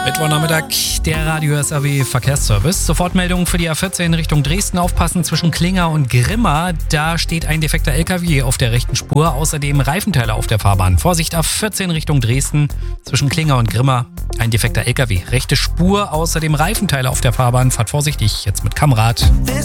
Mittwochnachmittag, der Radio SAW Verkehrsservice. Sofortmeldung für die A14 Richtung Dresden. Aufpassen zwischen Klinger und Grimma. Da steht ein defekter LKW auf der rechten Spur. Außerdem Reifenteile auf der Fahrbahn. Vorsicht, A14 Richtung Dresden. Zwischen Klinger und Grimma ein defekter LKW. Rechte Spur, außerdem Reifenteile auf der Fahrbahn. Fahrt vorsichtig, jetzt mit Kamrad.